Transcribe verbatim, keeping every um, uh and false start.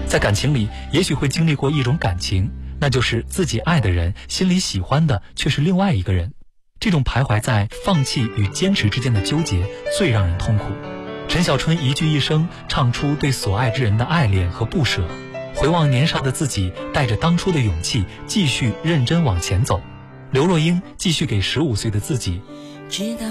在感情里，也许会经历过一种感情，那就是自己爱的人心里喜欢的却是另外一个人。这种徘徊在放弃与坚持之间的纠结，最让人痛苦。陈小春一句一声唱出对所爱之人的爱恋和不舍，回望年少的自己，带着当初的勇气，继续认真往前走。刘若英继续给十五岁的自己